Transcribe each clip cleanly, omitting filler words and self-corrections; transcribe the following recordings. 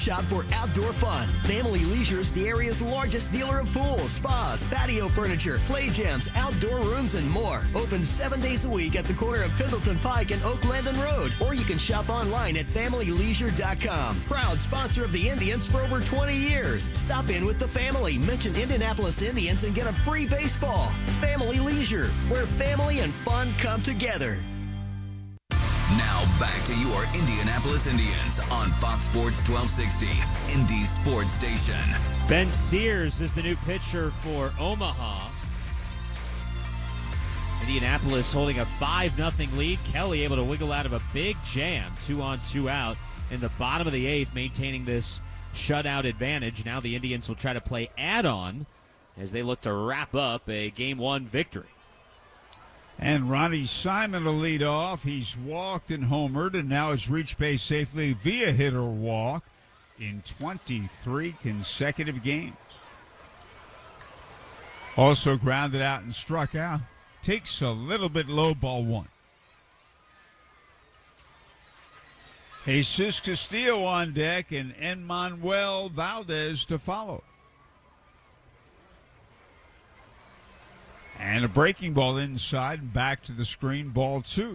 Shop for outdoor fun. Family Leisure is the area's largest dealer of pools, spas, patio furniture, play gyms, outdoor rooms, and more. Open 7 days a week at the corner of Pendleton Pike and Oak Landing Road. Or you can shop online at FamilyLeisure.com. Proud sponsor of the Indians for over 20 years. Stop in with the family. Mention Indianapolis Indians and get a free baseball. Family Leisure, where family and fun come together. Now back to your Indianapolis Indians on Fox Sports 1260, Indy Sports Station. Ben Sears is the new pitcher for Omaha. Indianapolis holding a 5-0 lead. Kelly able to wiggle out of a big jam, 2-on-2 out in the bottom of the eighth, maintaining this shutout advantage. Now the Indians will try to play add-on as they look to wrap up a Game 1 victory. And Ronnie Simon will lead off. He's walked and homered and now has reached base safely via hit or walk in 23 consecutive games. Also grounded out and struck out. Takes a little bit low, ball one. Jesus Castillo on deck and Enmanuel Valdez to follow. And a breaking ball inside and back to the screen, ball two.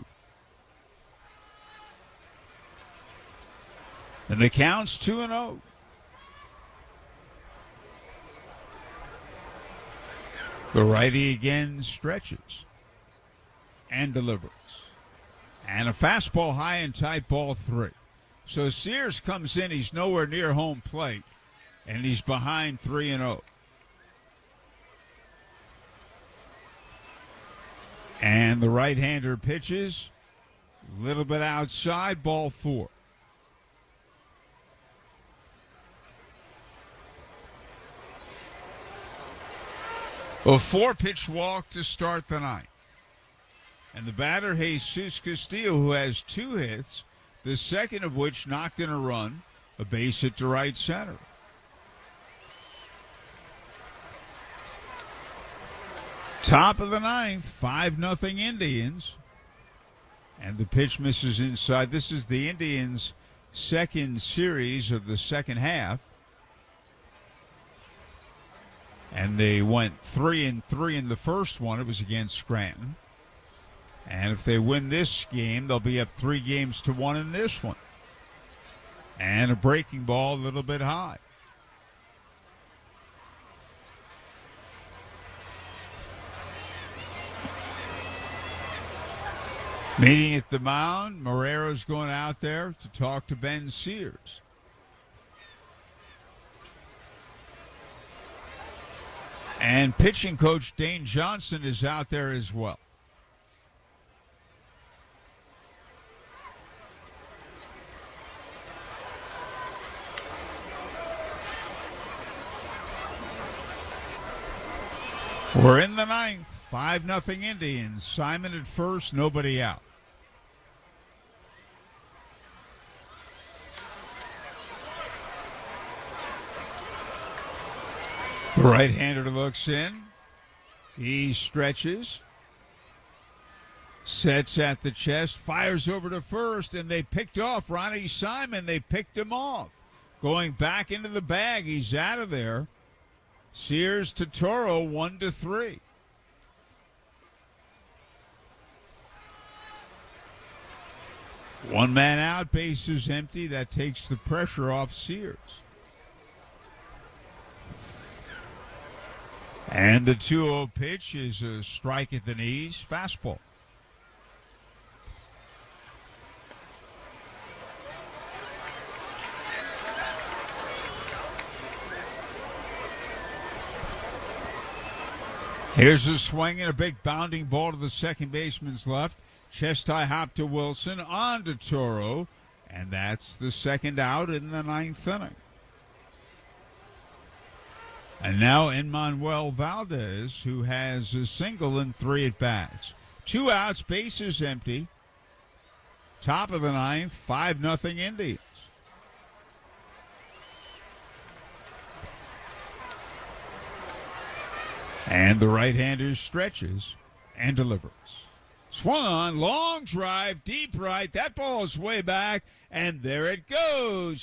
And the count's 2-0. The righty again stretches and delivers. And a fastball high and tight, ball three. So Sears comes in, he's nowhere near home plate, and he's behind 3-0. And the right-hander pitches, a little bit outside, ball four. A 4-pitch walk to start the ninth. And the batter, Jesus Castillo, who has 2 hits, the second of which knocked in a run, a base hit to right center. Top of the ninth, 5-0 Indians. And the pitch misses inside. This is the Indians' second series of the second half. And they went 3-3 in the first one. It was against Scranton. And if they win this game, they'll be up 3-1 in this one. And a breaking ball a little bit high. Meeting at the mound, Moreira's going out there to talk to Ben Sears. And pitching coach Dane Johnson is out there as well. We're in the ninth, 5-0 Indians. Simon at first, nobody out. The right-hander looks in. He stretches. Sets at the chest. Fires over to first, and they picked off Ronnie Simon. They picked him off. Going back into the bag. He's out of there. Sears to Toro, 1-3. One man out, bases empty. That takes the pressure off Sears. And the 2-0 pitch is a strike at the knees, fastball. Here's a swing and a big bounding ball to the second baseman's left. Chest high hop to Wilson, on to Toro, and that's the second out in the ninth inning. And now Enmanuel Valdez, who has a single in 3 at-bats. 2 outs, bases empty. Top of the ninth, 5-0 Indians. And the right-hander stretches and delivers. Swung on, long drive, deep right. That ball is way back, and there it goes.